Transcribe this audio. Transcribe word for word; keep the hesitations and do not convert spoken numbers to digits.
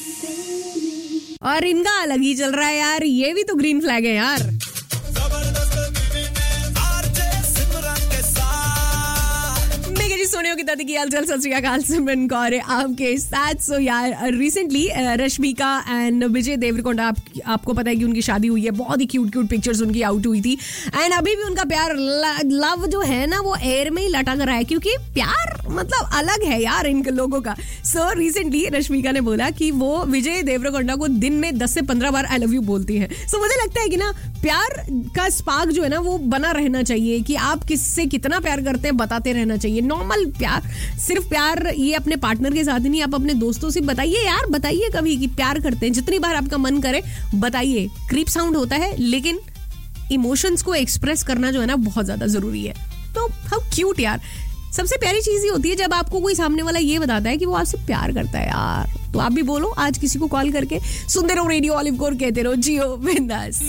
और इनका अलग ही चल रहा है यार, ये भी तो ग्रीन फ्लैग है यार. सोनियो की दादी की हालचाल सत श्री अकाल सिमरन कौर आपके साथ. सो यार रिसेंटली रश्मिका एंड विजय देवरकोंडा, आप, आपको पता है कि उनकी शादी हुई है. बहुत ही क्यूट क्यूट पिक्चर्स उनकी आउट हुई थी. एंड अभी भी उनका प्यार लव जो है ना वो एयर में ही लटक रहा है, क्योंकि प्यार मतलब अलग है यार इन लोगों का. सो रिसेंटली रश्मिका ने बोला कि वो विजय देवरकोंडा को दिन में दस से पंद्रह बार आई लव यू बोलती है. सो so, मुझे लगता है कि ना प्यार का स्पार्क जो है ना वो बना रहना चाहिए, कि आप किससे कितना प्यार करते हैं बताते रहना चाहिए. नॉर्मल प्यार, सिर्फ प्यार ये अपने पार्टनर के साथ ही नहीं, आप अपने दोस्तों से बताइए यार, बताइए कभी कि प्यार करते हैं. जितनी बार आपका मन करे बताइए. क्रीप साउंड होता है लेकिन इमोशंस को एक्सप्रेस करना जो है ना बहुत ज्यादा जरूरी है. तो हाउ क्यूट यार. सबसे प्यारी चीज ही होती है जब आपको कोई सामने वाला ये बताता है कि वो आपसे प्यार करता है यार. तो आप भी बोलो आज किसी को कॉल करके. सुनते रहो रेडियो ऑलिव कोर, कहते रहो जियो बिंदास.